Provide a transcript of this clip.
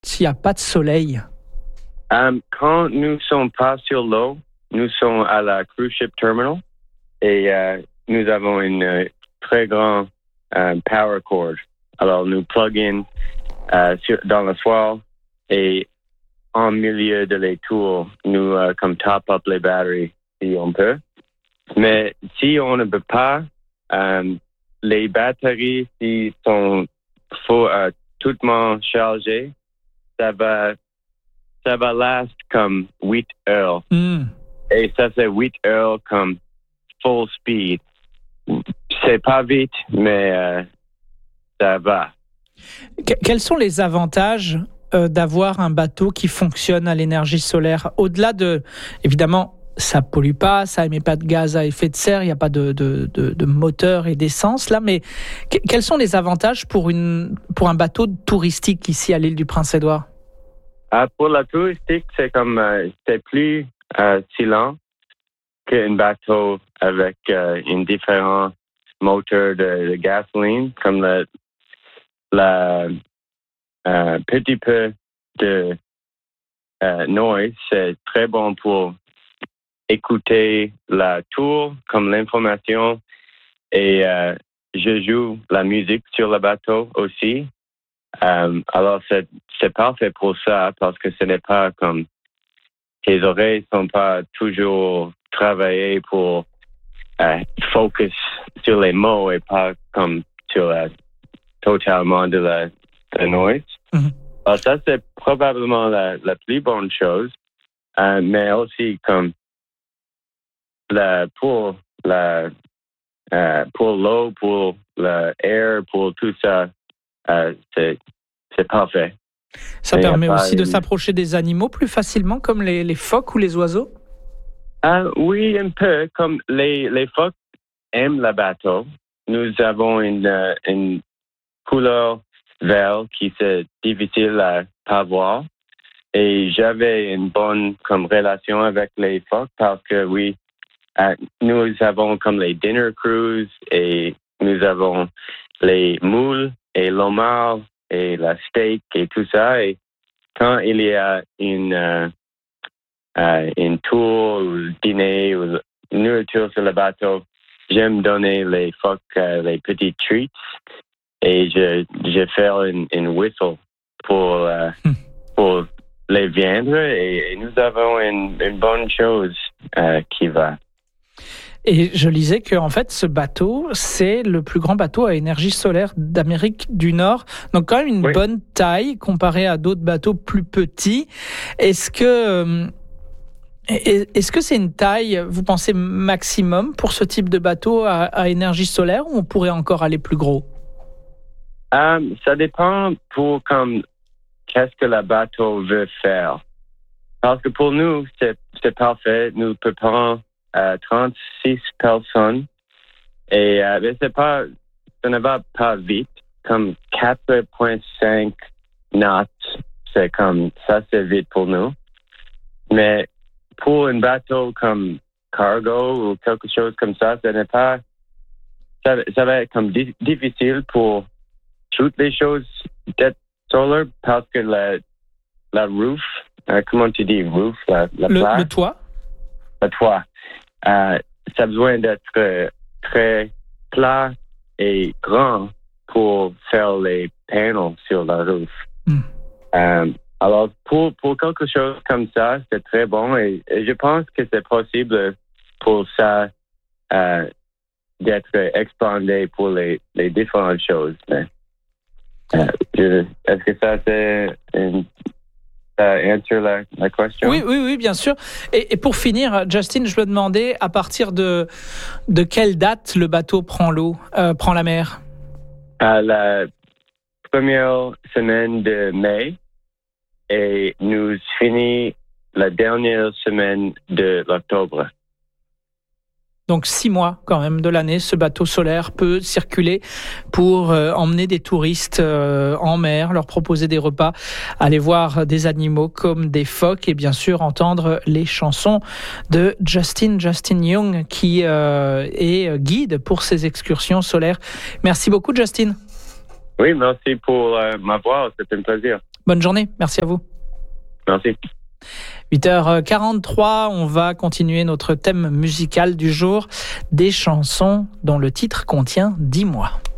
s'il n'y a pas de soleil? Quand nous ne sommes pas sur l'eau, nous sommes à la cruise ship terminal et nous avons une très grande power cord. Alors, nous plug in dans le soir et en milieu de les tours, nous comme top up les batteries si on peut. Mais si on ne peut pas, les batteries si sont totalement chargées, ça va last comme 8 heures. Et ça c'est 8 heures comme full speed. C'est pas vite, mais ça va. Quels sont les avantages d'avoir un bateau qui fonctionne à l'énergie solaire? Au-delà de, évidemment, ça pollue pas, ça émet pas de gaz à effet de serre, il n'y a pas de moteur et d'essence là, mais quels sont les avantages pour un bateau touristique ici à l'île du Prince-Édouard? Pour la touristique, c'est plus silent qu'un bateau avec un différent moteur de gasoline, comme la petit peu de noise. C'est très bon pour écouter la tour comme l'information et je joue la musique sur le bateau aussi. Alors c'est parfait pour ça parce que ce n'est pas comme tes oreilles sont pas toujours travaillées pour focus sur les mots et pas comme sur totalement de la noise. Alors ça c'est probablement la plus bonne chose, mais aussi comme pour l'eau, pour l'air, pour tout ça, c'est parfait. Ça permet aussi de s'approcher des animaux plus facilement, comme les phoques ou les oiseaux? Oui, un peu. Comme les phoques aiment le bateau. Nous avons une couleur vert qui c'est difficile à pas voir. Et j'avais une bonne comme relation avec les phoques parce que oui, nous avons comme les dinner cruise et nous avons les moules et l'homard et la steak et tout ça. Et quand il y a une tour ou dîner ou nourriture sur le bateau, j'aime donner les phoques les petits treats et je fais une whistle pour les viandes et nous avons une bonne chose qui va. Et je lisais que en fait, ce bateau, c'est le plus grand bateau à énergie solaire d'Amérique du Nord. Donc quand même une bonne taille comparé à d'autres bateaux plus petits. Est-ce que c'est une taille, vous pensez, maximum pour ce type de bateau à énergie solaire ou on pourrait encore aller plus gros? Ça dépend pour comme qu'est-ce que le bateau veut faire. Parce que pour nous, c'est parfait. Nous pouvons prendre 36 personnes et mais ça ne va pas vite. Comme 4.5 knots, c'est comme ça, c'est vite pour nous. Mais pour un bateau comme cargo ou quelque chose comme ça, ça va être comme difficile pour toutes les choses d'être solaire parce que la roof, comment tu dis roof, le toit? Le toit, ça a besoin d'être très plat et grand pour faire les panneaux sur la roof. Alors, pour quelque chose comme ça, c'est très bon et je pense que c'est possible pour ça d'être expandé pour les différentes choses. Mais, est-ce que ça, answer la question? Oui, bien sûr. Et pour finir, Justin, je me demandais à partir de quelle date le bateau prend la mer? La première semaine de mai et nous finissons la dernière semaine de l'octobre. Donc 6 mois quand même de l'année, ce bateau solaire peut circuler pour emmener des touristes en mer, leur proposer des repas, aller voir des animaux comme des phoques et bien sûr entendre les chansons de Justin Young qui est guide pour ces excursions solaires. Merci beaucoup Justin. Oui, merci pour m'avoir. C'était un plaisir. Bonne journée. Merci à vous. Merci. 8h43, on va continuer notre thème musical du jour, des chansons dont le titre contient 10 mois.